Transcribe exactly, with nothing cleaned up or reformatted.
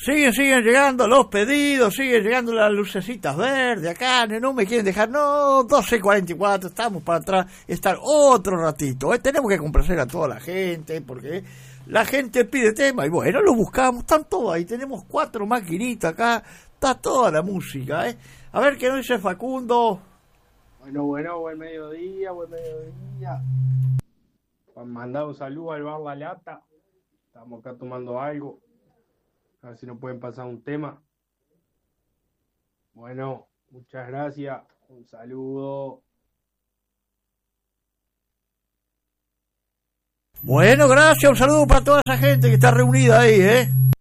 Siguen, siguen llegando los pedidos, siguen llegando las lucecitas verdes acá, no me quieren dejar, no, doce cuarenta y cuatro, estamos para atrás, estar otro ratito, ¿eh? Tenemos que complacer a toda la gente, porque la gente pide tema, y bueno, lo buscamos, están todos ahí, tenemos cuatro maquinitas acá, está toda la música, ¿eh? A ver qué nos dice Facundo. Bueno, bueno, buen mediodía, buen mediodía. Para mandar un saludo al bar La Lata, estamos acá tomando algo. A ver si nos pueden pasar un tema. Bueno, muchas gracias. Un saludo. Bueno, gracias. Un saludo para toda esa gente que está reunida ahí, ¿eh?